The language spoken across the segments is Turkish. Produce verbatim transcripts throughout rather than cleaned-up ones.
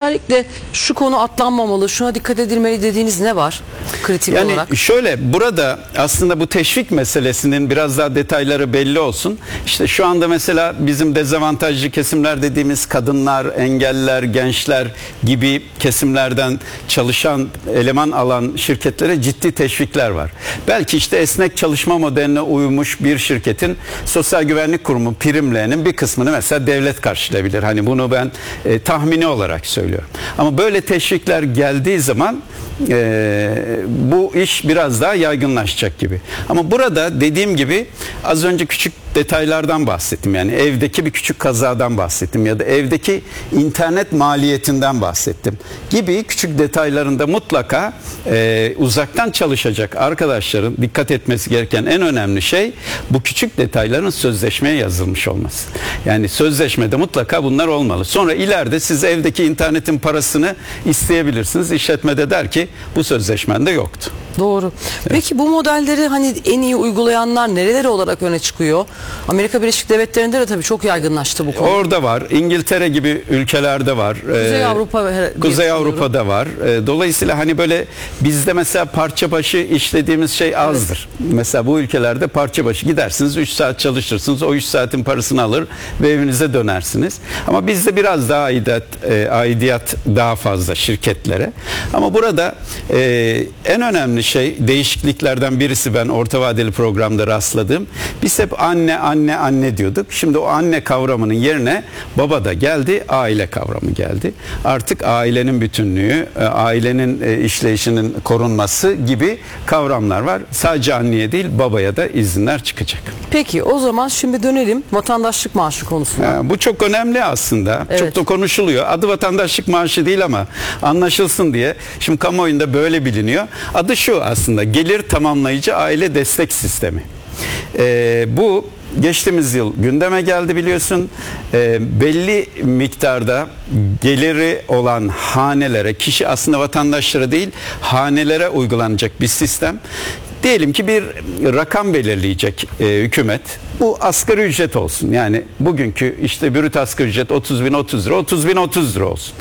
özellikle şu konu atlanmamalı, şuna dikkat edilmeli dediğiniz ne var kritik yani olarak? Şöyle, burada aslında bu teşvik meselesinin biraz daha detayları belli olsun. İşte şu anda mesela bizim dezavantajlı kesimler dediğimiz kadınlar, engelliler, gençler gibi kesimlerden çalışan, eleman alan şirketlere ciddi teşvikler var. Belki işte esnek çalışma modeline uymuş bir şirketin Sosyal Güvenlik Kurumu primlerinin bir kısmını mesela devlet karşılayabilir. Hani bunu ben e, tahmini olarak söylüyorum. Ama böyle teşvikler geldiği zaman e, bu iş biraz daha yaygınlaşacak gibi. Ama burada dediğim gibi az önce küçük detaylardan bahsettim. Yani evdeki bir küçük kazadan bahsettim ya da evdeki internet maliyetinden bahsettim gibi küçük detaylarında mutlaka e, uzaktan çalışacak arkadaşların dikkat etmesi gereken en önemli şey bu küçük detayların sözleşmeye yazılmış olması. Yani sözleşmede mutlaka bunlar olmalı. Sonra ileride siz evdeki internetin parasını isteyebilirsiniz. İşletmede der ki bu sözleşmende yoktu. Doğru. Peki bu modelleri hani en iyi uygulayanlar nereleri olarak öne çıkıyor? Amerika Birleşik Devletleri'nde de tabii çok yaygınlaştı bu konu. Orada var. İngiltere gibi ülkelerde var. Kuzey Avrupa Kuzey Avrupa'da var. Dolayısıyla hani böyle bizde mesela parça başı işlediğimiz şey azdır. Evet. Mesela bu ülkelerde parça başı gidersiniz üç saat çalışırsınız. O üç saatin parasını alır ve evinize dönersiniz. Ama bizde biraz daha aidiyat, aidiyat daha fazla şirketlere. Ama burada e, en önemli şey değişikliklerden birisi ben orta vadeli programda rastladığım. Biz hep anne anne anne diyorduk. Şimdi o anne kavramının yerine baba da geldi, aile kavramı geldi. Artık ailenin bütünlüğü, ailenin işleyişinin korunması gibi kavramlar var. Sadece anneye değil babaya da izinler çıkacak. Peki o zaman şimdi dönelim vatandaşlık maaşı konusuna. Ha, bu çok önemli aslında. Evet. Çok da konuşuluyor. Adı vatandaşlık maaşı değil ama anlaşılsın diye. Şimdi kamuoyunda böyle biliniyor. Adı şu aslında, gelir tamamlayıcı aile destek sistemi. Ee, bu geçtiğimiz yıl gündeme geldi biliyorsun. Ee, belli miktarda geliri olan hanelere, kişi aslında vatandaşlara değil hanelere uygulanacak bir sistem. Diyelim ki bir rakam belirleyecek e, hükümet. Bu asgari ücret olsun. Yani bugünkü işte brüt asgari ücret otuz bin otuz lira, otuz bin otuz lira olsun.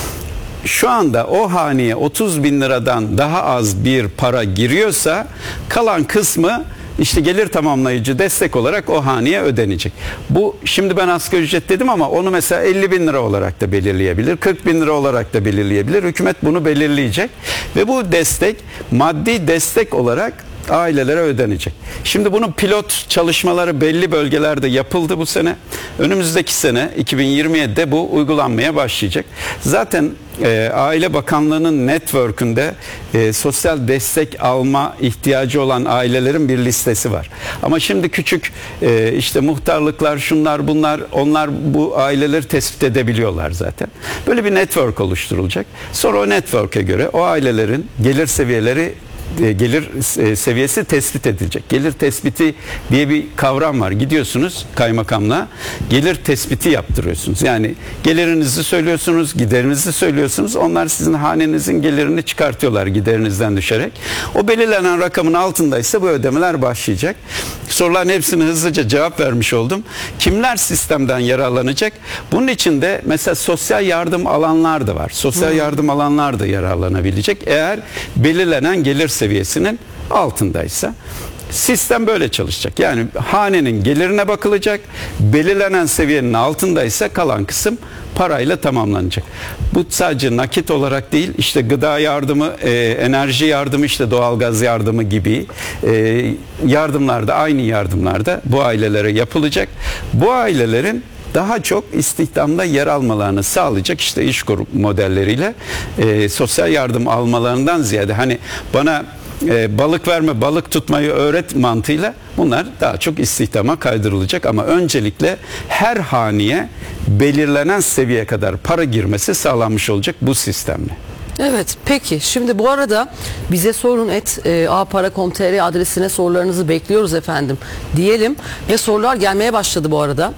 Şu anda o haneye otuz bin liradan daha az bir para giriyorsa kalan kısmı işte gelir tamamlayıcı destek olarak o haneye ödenecek. Bu şimdi ben asgari ücret dedim ama onu mesela elli bin lira olarak da belirleyebilir, kırk bin lira olarak da belirleyebilir. Hükümet bunu belirleyecek ve bu destek maddi destek olarak ailelere ödenecek. Şimdi bunun pilot çalışmaları belli bölgelerde yapıldı bu sene. Önümüzdeki sene iki bin yirmi yedide bu uygulanmaya başlayacak. Zaten e, Aile Bakanlığı'nın network'ünde e, sosyal destek alma ihtiyacı olan ailelerin bir listesi var. Ama şimdi küçük e, işte muhtarlıklar, şunlar bunlar, onlar bu aileleri tespit edebiliyorlar zaten. Böyle bir network oluşturulacak. Sonra o network'e göre o ailelerin gelir seviyeleri gelir seviyesi tespit edilecek. Gelir tespiti diye bir kavram var. Gidiyorsunuz kaymakamla gelir tespiti yaptırıyorsunuz. Yani gelirinizi söylüyorsunuz, giderinizi söylüyorsunuz. Onlar sizin hanenizin gelirini çıkartıyorlar giderinizden düşerek. O belirlenen rakamın altındaysa bu ödemeler başlayacak. Soruların hepsini hızlıca cevap vermiş oldum. Kimler sistemden yararlanacak? Bunun içinde mesela sosyal yardım alanlar da var. Sosyal yardım alanlar da yararlanabilecek. Eğer belirlenen gelir seviyesinin altındaysa sistem böyle çalışacak. Yani hanenin gelirine bakılacak. Belirlenen seviyenin altındaysa kalan kısım parayla tamamlanacak. Bu sadece nakit olarak değil, işte gıda yardımı, e, enerji yardımı, işte doğalgaz yardımı gibi e, yardımlarda, aynı yardımlarda bu ailelere yapılacak. Bu ailelerin daha çok istihdamda yer almalarını sağlayacak işte işkur modelleriyle e, sosyal yardım almalarından ziyade hani bana e, balık verme, balık tutmayı öğret mantığıyla bunlar daha çok istihdama kaydırılacak ama öncelikle her haneye belirlenen seviyeye kadar para girmesi sağlanmış olacak bu sistemle. Evet, peki şimdi bu arada bize sorun et e, a para nokta com nokta tr adresine sorularınızı bekliyoruz efendim diyelim ve sorular gelmeye başladı bu arada.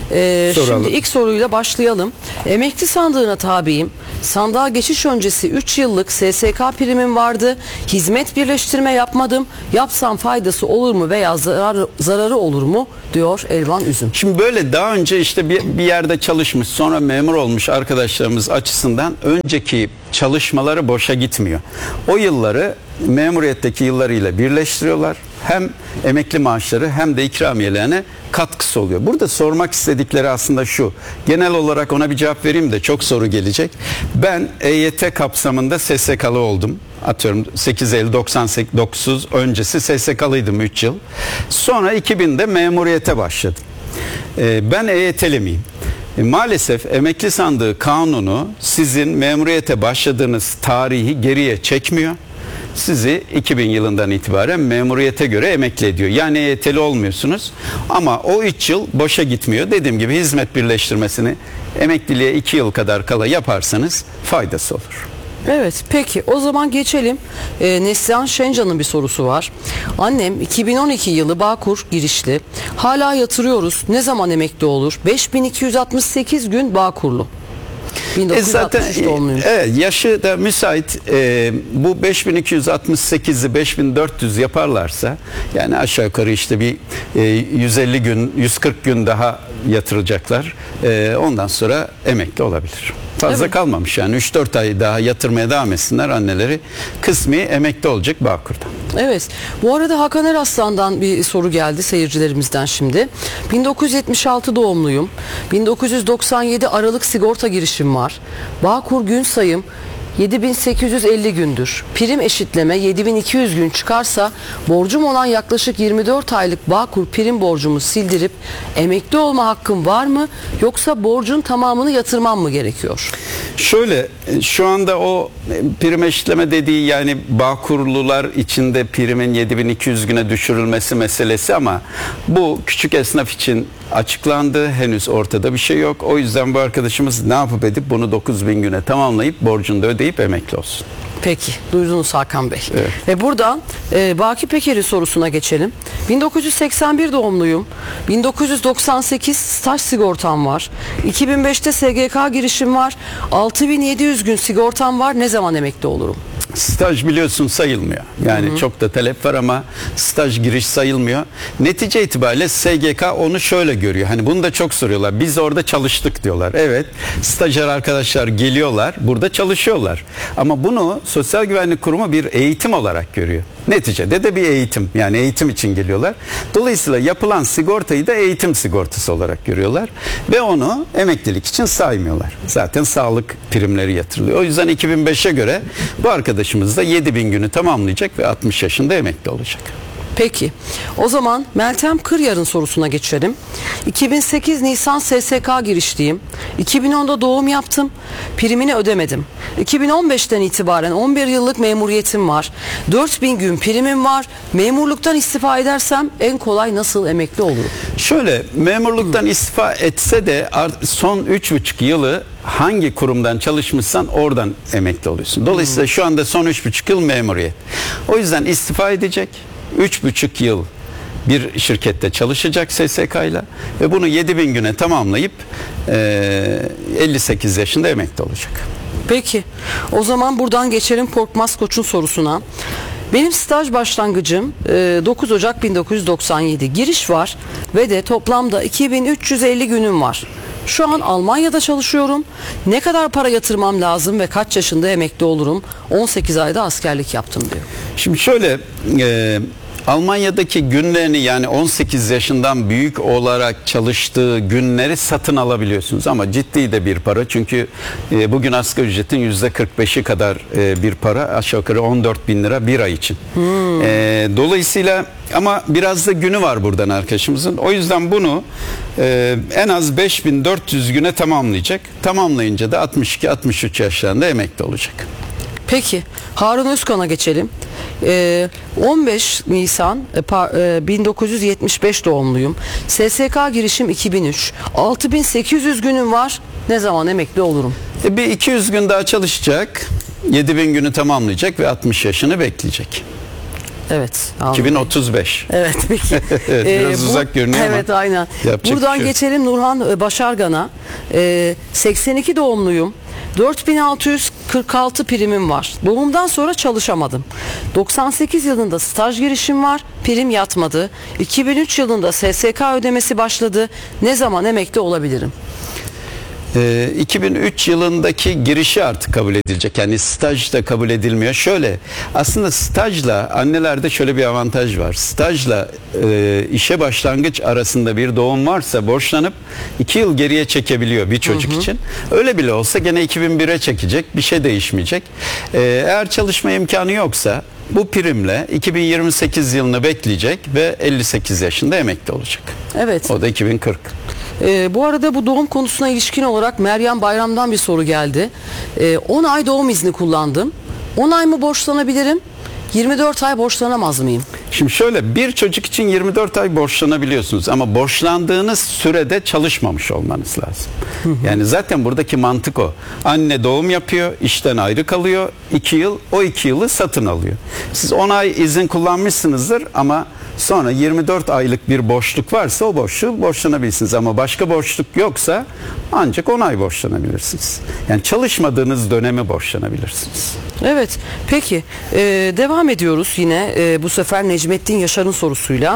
Ee, Soralım. şimdi ilk soruyla başlayalım. Emekli sandığına tabiyim. Sandığa geçiş öncesi üç yıllık S S K primim vardı. Hizmet birleştirme yapmadım. Yapsam faydası olur mu veya zararı, zararı olur mu diyor Elvan Üzüm. Şimdi böyle daha önce işte bir, bir yerde çalışmış, sonra memur olmuş arkadaşlarımız açısından önceki çalışmaları boşa gitmiyor. O yılları memuriyetteki yıllarıyla birleştiriyorlar. Hem emekli maaşları hem de ikramiyelerine katkısı oluyor. Burada sormak istedikleri aslında şu. Genel olarak ona bir cevap vereyim de çok soru gelecek. Ben E Y T kapsamında S S K'lı oldum. Atıyorum sekiz Eylül doksan dokuz öncesi S S K'lıydım üç yıl. Sonra iki binde memuriyete başladım. Ee, ben E Y T'li miyim? E, maalesef emekli sandığı kanunu sizin memuriyete başladığınız tarihi geriye çekmiyor. Sizi iki bin yılından itibaren memuriyete göre emekli ediyor. Yani E Y T'li olmuyorsunuz ama o üç yıl boşa gitmiyor. Dediğim gibi hizmet birleştirmesini emekliliğe iki yıl kadar kala yaparsanız faydası olur. Evet, peki o zaman geçelim. Ee, Neslihan Şencan'ın bir sorusu var. Annem iki bin on iki yılı Bağkur girişli. Hala yatırıyoruz. Ne zaman emekli olur? beş bin iki yüz altmış sekiz gün Bağkurlu. bin dokuz yüz altmış üç E doğumluyum. evet, yaşı da müsait. E, bu beş bin iki yüz altmış sekizi beş bin dört yüz yaparlarsa, yani aşağı yukarı işte bir e, yüz elli gün yüz kırk gün daha yatıracaklar. E, ondan sonra emekli olabilir. Fazla Evet. kalmamış yani üç dört ay daha yatırmaya devam etsinler anneleri. Kısmi emekli olacak Bağkur'da. Evet. Bu arada Hakan Eraslan'dan bir soru geldi seyircilerimizden şimdi. bin dokuz yüz yetmiş altı doğumluyum. bin dokuz yüz doksan yedi Aralık sigorta girişim var. Bağkur gün sayım yedi bin sekiz yüz elli gündür. Prim eşitleme yedi bin iki yüz gün çıkarsa borcum olan yaklaşık yirmi dört aylık Bağkur prim borcumu sildirip emekli olma hakkım var mı? Yoksa borcun tamamını yatırmam mı gerekiyor? Şöyle, şu anda o prim eşitleme dediği, yani Bağkurlular içinde primin yedi bin iki yüz güne düşürülmesi meselesi, ama bu küçük esnaf için açıklandı. Henüz ortada bir şey yok. O yüzden bu arkadaşımız ne yapıp edip bunu dokuz bin güne tamamlayıp borcunu da ödeyip emekli olsun. Peki, duydunuz Hakan Bey. Evet. Ve buradan e, Baki Peker'in sorusuna geçelim. bin dokuz yüz seksen bir doğumluyum. bin dokuz yüz doksan sekiz staj sigortam var. iki bin beşte S G K girişim var. altı bin yedi yüz gün sigortam var. Ne zaman emekli olurum? Staj biliyorsun sayılmıyor. Yani hı hı. çok da talep var ama staj giriş sayılmıyor. Netice itibariyle S G K onu şöyle görüyor. Hani bunu da çok soruyorlar. Biz orada çalıştık diyorlar. Evet, stajyer arkadaşlar geliyorlar, burada çalışıyorlar. Ama bunu Sosyal Güvenlik Kurumu bir eğitim olarak görüyor. Neticede de bir eğitim. Yani eğitim için geliyorlar. Dolayısıyla yapılan sigortayı da eğitim sigortası olarak görüyorlar. Ve onu emeklilik için saymıyorlar. Zaten sağlık primleri yatırılıyor. O yüzden iki bin beşe göre bu arkadaşımız da yedi bin günü tamamlayacak ve altmış yaşında emekli olacak. Peki. O zaman Meltem Kıryar'ın sorusuna geçelim. iki bin sekiz Nisan S S K girişliyim. iki bin onda doğum yaptım. Primini ödemedim. iki bin on beşten itibaren on bir yıllık memuriyetim var. dört bin gün primim var. Memurluktan istifa edersem en kolay nasıl emekli olurum? Şöyle, memurluktan istifa etse de son üç buçuk yılı hangi kurumdan çalışmışsan oradan emekli oluyorsun. Dolayısıyla şu anda son üç buçuk yıl memuriyet. O yüzden istifa edecek. üç buçuk yıl bir şirkette çalışacak S S K ile ve bunu yedi bin güne tamamlayıp e, elli sekiz yaşında emekli olacak. Peki. O zaman buradan geçelim Korkmaz Koç'un sorusuna. Benim staj başlangıcım dokuz Ocak bin dokuz yüz doksan yedi. Giriş var ve de toplamda iki bin üç yüz elli günüm var. Şu an Almanya'da çalışıyorum. Ne kadar para yatırmam lazım ve kaç yaşında emekli olurum? on sekiz ayda askerlik yaptım diyor. Şimdi şöyle, e, Almanya'daki günlerini, yani on sekiz yaşından büyük olarak çalıştığı günleri satın alabiliyorsunuz ama ciddi de bir para, çünkü e, bugün asgari ücretin yüzde kırk beşi kadar e, bir para, aşağı yukarı on dört bin lira bir ay için. Hmm. E, dolayısıyla ama biraz da günü var buradan arkadaşımızın. O yüzden bunu e, en az beş bin dört yüz güne tamamlayacak. Tamamlayınca da altmış iki altmış üç yaşlarında emekli olacak. Peki Harun Özkan'a geçelim. Ee, on beş Nisan bin dokuz yüz yetmiş beş doğumluyum. S S K girişim iki bin üç. altı bin sekiz yüz günüm var. Ne zaman emekli olurum? E bir iki yüz gün daha çalışacak. yedi bin günü tamamlayacak ve altmış yaşını bekleyecek. Evet. Harun iki bin Bey. otuz beş. Evet peki. Evet, biraz Ee, uzak görünüyor ama Evet aynen. yapacak Buradan bir şey yok. geçelim Nurhan Başargan'a. Ee, seksen iki doğumluyum. dört bin altı yüz kırk altı primim var. Doğumdan sonra çalışamadım. doksan sekiz yılında staj girişim var. Prim yatmadı. iki bin üç yılında S S K ödemesi başladı. Ne zaman emekli olabilirim? Ee, iki bin üç yılındaki girişi artık kabul edilecek. Yani staj da kabul edilmiyor. Şöyle, aslında stajla annelerde şöyle bir avantaj var. Stajla e, işe başlangıç arasında bir doğum varsa borçlanıp iki yıl geriye çekebiliyor bir çocuk hı hı. için. Öyle bile olsa gene iki bin bire çekecek. Bir şey değişmeyecek. Ee, eğer çalışma imkanı yoksa bu primle iki bin yirmi sekiz yılını bekleyecek ve elli sekiz yaşında emekli olacak. Evet. O da iki bin kırk. Ee, bu arada bu doğum konusuna ilişkin olarak Meryem Bayram'dan bir soru geldi. Ee, on ay doğum izni kullandım. on ay mı borçlanabilirim? yirmi dört ay borçlanamaz mıyım? Şimdi şöyle, bir çocuk için yirmi dört ay borçlanabiliyorsunuz ama borçlandığınız sürede çalışmamış olmanız lazım. Hı hı. Yani zaten buradaki mantık o. Anne doğum yapıyor, işten ayrı kalıyor. iki yıl, o iki yılı satın alıyor. Siz on ay izin kullanmışsınızdır ama sonra yirmi dört aylık bir boşluk varsa o boşluğu borçlanabilirsiniz. Ama başka boşluk yoksa ancak on ay borçlanabilirsiniz. Yani çalışmadığınız dönemi borçlanabilirsiniz. Evet. Peki. Ee, devam ediyoruz yine e, bu sefer Necmettin Yaşar'ın sorusuyla.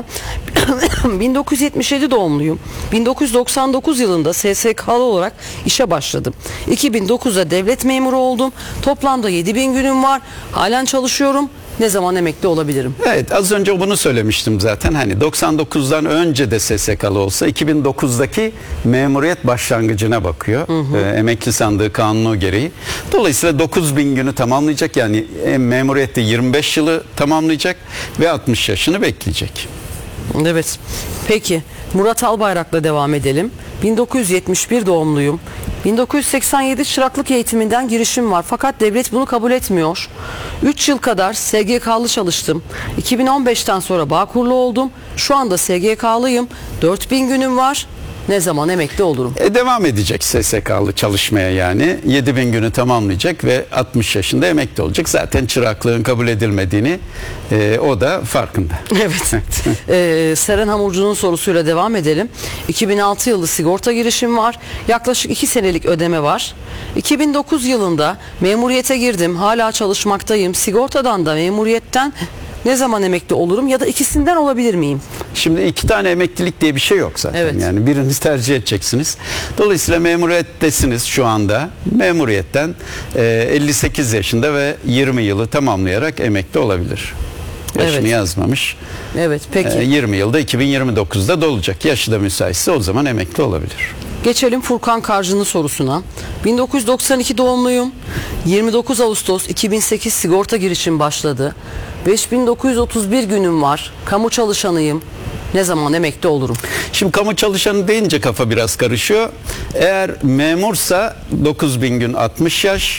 bin dokuz yüz yetmiş yedi doğumluyum. bin dokuz yüz doksan dokuz yılında S S K'lı olarak işe başladım. iki bin dokuzda devlet memuru oldum. Toplamda yedi bin günüm var. Halen çalışıyorum. Ne zaman emekli olabilirim? Evet, az önce bunu söylemiştim zaten. Hani doksan dokuzdan önce de S S K'lı olsa iki bin dokuzdaki memuriyet başlangıcına bakıyor. Hı hı. E, emekli sandığı kanunu gereği. Dolayısıyla dokuz bin günü tamamlayacak. Yani e, memuriyette yirmi beş yılı tamamlayacak ve altmış yaşını bekleyecek. Evet. Peki. Murat Albayrak'la devam edelim. bin dokuz yüz yetmiş bir doğumluyum. bin dokuz yüz seksen yedi çıraklık eğitiminden girişim var fakat devlet bunu kabul etmiyor. üç yıl kadar S G K'lı çalıştım. iki bin on beşten sonra Bağkurlu oldum. Şu anda S G K'lıyım. dört bin günüm var. Ne zaman emekli olurum? E, devam edecek S S K'lı çalışmaya yani. yedi bin günü tamamlayacak ve altmış yaşında emekli olacak. Zaten çıraklığın kabul edilmediğini e, o da farkında. Evet. ee, Seren Hamurcu'nun sorusuyla devam edelim. iki bin altı yılı sigorta girişim var. Yaklaşık iki senelik ödeme var. iki bin dokuz yılında memuriyete girdim. Hala çalışmaktayım. Sigortadan da memuriyetten ne zaman emekli olurum ya da ikisinden olabilir miyim? Şimdi iki tane emeklilik diye bir şey yok zaten. Evet. Yani birini tercih edeceksiniz. Dolayısıyla memuriyettesiniz şu anda. Memuriyetten e, elli sekiz yaşında ve yirmi yılı tamamlayarak emekli olabilir. Yaşını Evet. yazmamış. Evet, peki. E, yirmi yılda iki bin yirmi dokuzda dolacak. Yaşı da müsaitse o zaman emekli olabilir. Geçelim Furkan Karcı'nın sorusuna. bin dokuz yüz doksan iki doğumluyum. yirmi dokuz Ağustos iki bin sekiz sigorta girişim başladı. beş bin dokuz yüz otuz bir günüm var. Kamu çalışanıyım. Ne zaman emekli olurum? Şimdi kamu çalışanı deyince kafa biraz karışıyor. Eğer memursa dokuz bin gün altmış yaş.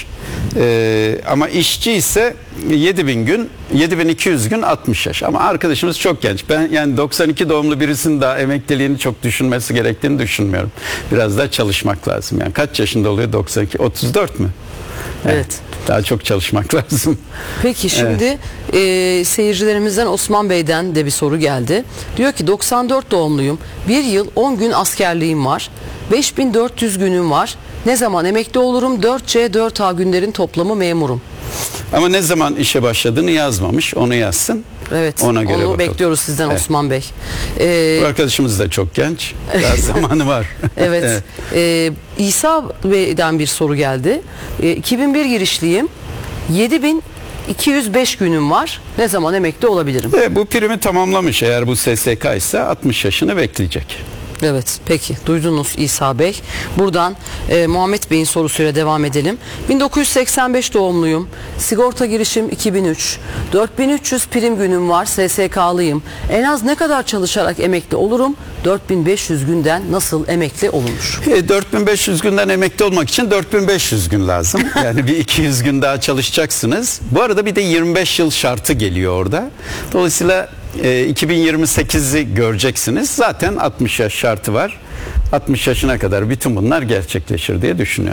Ee, ama işçi ise yedi bin gün, yedi bin iki yüz gün altmış yaş. Ama arkadaşımız çok genç. Ben yani doksan iki doğumlu birisinin daha emekliliğini çok düşünmesi gerektiğini düşünmüyorum. Biraz daha çalışmak lazım. Yani kaç yaşında oluyor doksan iki? otuz dört mü? Evet. evet. Daha çok çalışmak lazım. Peki şimdi evet. e, seyircilerimizden Osman Bey'den de bir soru geldi. Diyor ki doksan dört doğumluyum. Bir yıl on gün askerliğim var. beş bin dört yüz günüm var. Ne zaman emekli olurum? dört C dört A günlerin toplamı memurum. Ama ne zaman işe başladığını yazmamış. Onu yazsın. Evet. Ona göre onu bakalım. bekliyoruz sizden evet. Osman Bey. Ee, Bu arkadaşımız da çok genç. Daha zamanı var. Evet. evet. Ee, İsa Bey'den bir soru geldi. Ee, iki bin bir girişliyim. yedi bin iki yüz beş günüm var. Ne zaman emekli olabilirim? E, bu primi tamamlamış. Eğer bu S S K ise altmış yaşını bekleyecek. Evet, peki duydunuz İsa Bey. Buradan e, Muhammed Bey'in sorusuyla devam edelim. bin dokuz yüz seksen beş doğumluyum. Sigorta girişim iki bin üç. dört bin üç yüz prim günüm var. S S K'lıyım. En az ne kadar çalışarak emekli olurum? dört bin beş yüz günden nasıl emekli olunur? E, dört bin beş yüz günden emekli olmak için dört bin beş yüz gün lazım. Yani bir iki yüz gün daha çalışacaksınız. Bu arada bir de yirmi beş yıl şartı geliyor orada. Dolayısıyla e, iki bin yirmi sekizi göreceksiniz. Zaten altmış yaş şartı var. altmış yaşına kadar bütün bunlar gerçekleşir diye düşünüyorum.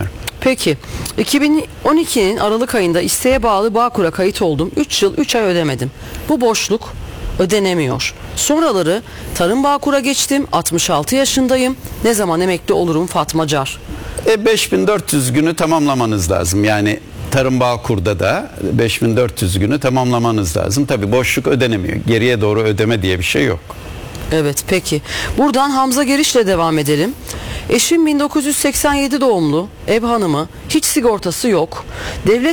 Peki iki bin on ikinin Aralık ayında isteğe bağlı Bağkur'a kayıt oldum. üç yıl üç ay ödemedim. Bu boşluk ödenemiyor. Sonraları Tarım Bağkur'a geçtim. altmış altı yaşındayım. Ne zaman emekli olurum Fatma Car? E, beş bin dört yüz günü tamamlamanız lazım. Yani Tarım Bağkur'da da beş bin dört yüz günü tamamlamanız lazım. Tabii boşluk ödenemiyor. Geriye doğru ödeme diye bir şey yok. Evet, peki. Buradan Hamza Geriş'le devam edelim. Eşim bin dokuz yüz seksen yedi doğumlu, ev hanımı, hiç sigortası yok. Devlet